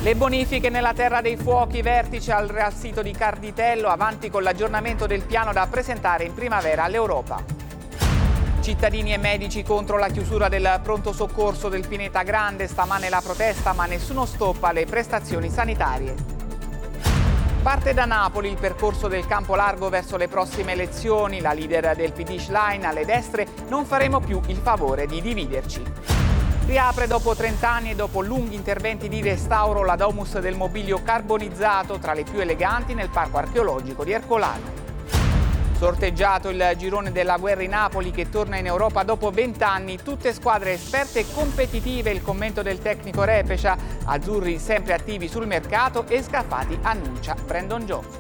Le bonifiche nella Terra dei Fuochi, vertice al sito di Carditello, avanti con l'aggiornamento del piano da presentare in primavera all'Europa. Cittadini e medici contro la chiusura del pronto soccorso del Pineta Grande, stamane la protesta ma nessuno stoppa le prestazioni sanitarie. Parte da Napoli il percorso del campo largo verso le prossime elezioni, la leader del PD Schlein alle destre: non faremo più il favore di dividerci. Riapre dopo 30 anni e dopo lunghi interventi di restauro la domus del mobilio carbonizzato, tra le più eleganti nel parco archeologico di Ercolano. Sorteggiato il girone della Guerri Napoli che torna in Europa dopo 20 anni, tutte squadre esperte e competitive, il commento del tecnico Repescia, azzurri sempre attivi sul mercato e scaffati, annuncia Brandon Johnson.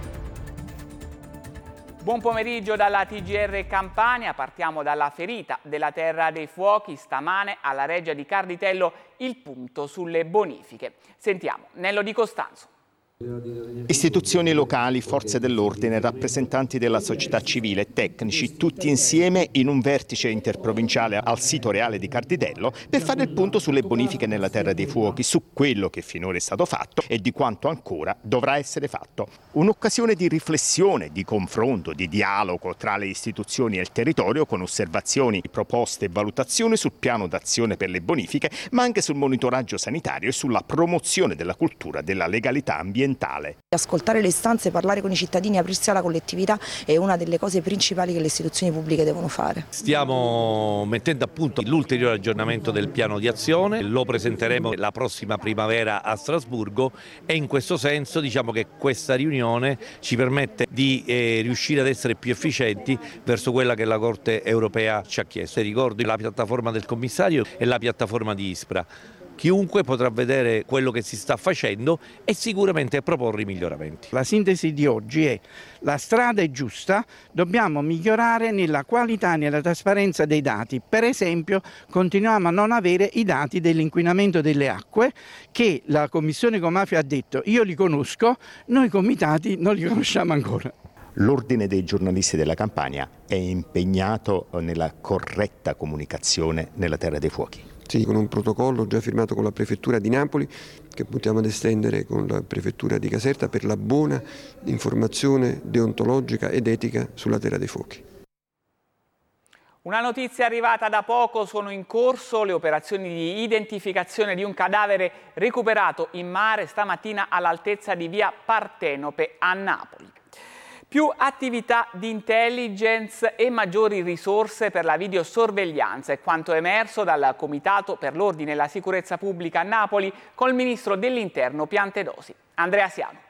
Buon pomeriggio dalla TGR Campania, partiamo dalla ferita della Terra dei Fuochi, stamane alla Reggia di Carditello il punto sulle bonifiche. Sentiamo Nello Di Costanzo. Istituzioni locali, forze dell'ordine, rappresentanti della società civile e tecnici, tutti insieme in un vertice interprovinciale al sito reale di Carditello per fare il punto sulle bonifiche nella Terra dei Fuochi, su quello che finora è stato fatto e di quanto ancora dovrà essere fatto. Un'occasione di riflessione, di confronto, di dialogo tra le istituzioni e il territorio, con osservazioni, proposte e valutazioni sul piano d'azione per le bonifiche, ma anche sul monitoraggio sanitario e sulla promozione della cultura della legalità ambientale. Ascoltare le istanze, parlare con i cittadini, aprirsi alla collettività è una delle cose principali che le istituzioni pubbliche devono fare. Stiamo mettendo a punto l'ulteriore aggiornamento del piano di azione, lo presenteremo la prossima primavera a Strasburgo e in questo senso diciamo che questa riunione ci permette di riuscire ad essere più efficienti verso quella che la Corte europea ci ha chiesto. E ricordo la piattaforma del commissario e la piattaforma di Ispra. Chiunque potrà vedere quello che si sta facendo e sicuramente proporre i miglioramenti. La sintesi di oggi è: la strada è giusta, dobbiamo migliorare nella qualità e nella trasparenza dei dati. Per esempio, continuiamo a non avere i dati dell'inquinamento delle acque che la Commissione Comafia ha detto io li conosco, noi comitati non li conosciamo ancora. L'Ordine dei giornalisti della Campania è impegnato nella corretta comunicazione nella Terra dei Fuochi. Sì, con un protocollo già firmato con la Prefettura di Napoli che puntiamo ad estendere con la Prefettura di Caserta per la buona informazione deontologica ed etica sulla Terra dei Fuochi. Una notizia arrivata da poco: sono in corso le operazioni di identificazione di un cadavere recuperato in mare stamattina all'altezza di via Partenope a Napoli. Più attività di intelligence e maggiori risorse per la videosorveglianza è quanto emerso dal Comitato per l'Ordine e la Sicurezza Pubblica a Napoli col ministro dell'Interno Piantedosi. Andrea Siano.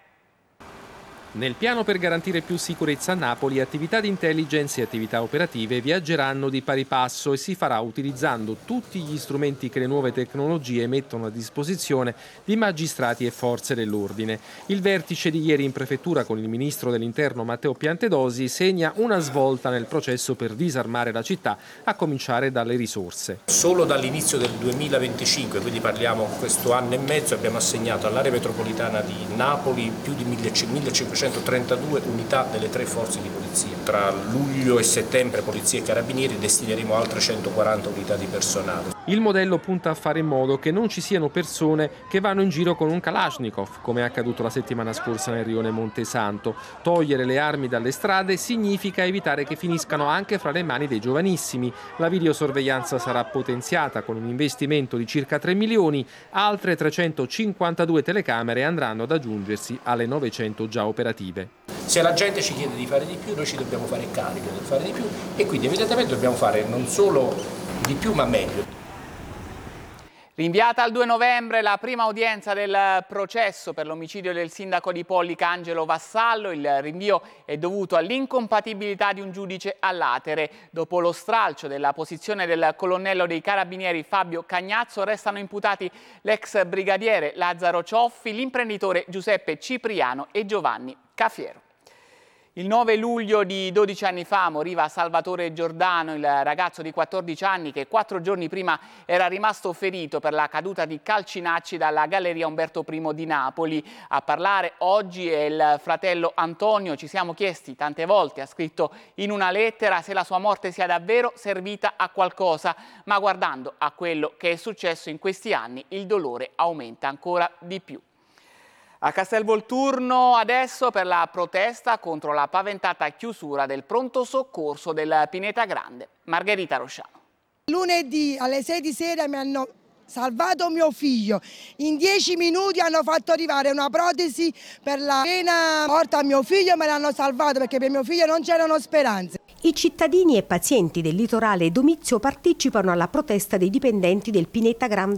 Nel piano per garantire più sicurezza a Napoli, attività di intelligence e attività operative viaggeranno di pari passo e si farà utilizzando tutti gli strumenti che le nuove tecnologie mettono a disposizione di magistrati e forze dell'ordine. Il vertice di ieri in prefettura con il ministro dell'Interno Matteo Piantedosi segna una svolta nel processo per disarmare la città, a cominciare dalle risorse. Solo dall'inizio del 2025, quindi parliamo questo anno e mezzo, abbiamo assegnato all'area metropolitana di Napoli più di 1532 unità delle 3 forze di polizia. Tra luglio e settembre Polizia e Carabinieri destineremo altre 140 unità di personale. Il modello punta a fare in modo che non ci siano persone che vanno in giro con un Kalashnikov, come è accaduto la settimana scorsa nel rione Montesanto. Togliere le armi dalle strade significa evitare che finiscano anche fra le mani dei giovanissimi. La videosorveglianza sarà potenziata con un investimento di circa 3 milioni, altre 352 telecamere andranno ad aggiungersi alle 900 già operative. Se la gente ci chiede di fare di più, noi ci dobbiamo fare carico del fare di più e quindi evidentemente dobbiamo fare non solo di più ma meglio. Rinviata al 2 novembre la prima udienza del processo per l'omicidio del sindaco di Pollica Angelo Vassallo. Il rinvio è dovuto all'incompatibilità di un giudice a latere. Dopo lo stralcio della posizione del colonnello dei Carabinieri Fabio Cagnazzo, restano imputati l'ex brigadiere Lazzaro Cioffi, l'imprenditore Giuseppe Cipriano e Giovanni Cafiero. Il 9 luglio di 12 anni fa moriva Salvatore Giordano, il ragazzo di 14 anni che 4 giorni prima era rimasto ferito per la caduta di calcinacci dalla Galleria Umberto I di Napoli. A parlare oggi è il fratello Antonio. Ci siamo chiesti tante volte, ha scritto in una lettera, se la sua morte sia davvero servita a qualcosa, ma guardando a quello che è successo in questi anni il dolore aumenta ancora di più. A Castelvolturno adesso per la protesta contro la paventata chiusura del pronto soccorso del Pineta Grande. Margherita Rosciano. Lunedì alle 6 di sera mi hanno salvato mio figlio. In 10 minuti hanno fatto arrivare una protesi per la pena morta a mio figlio e me l'hanno salvato perché per mio figlio non c'erano speranze. I cittadini e pazienti del litorale Domizio partecipano alla protesta dei dipendenti del Pineta Grande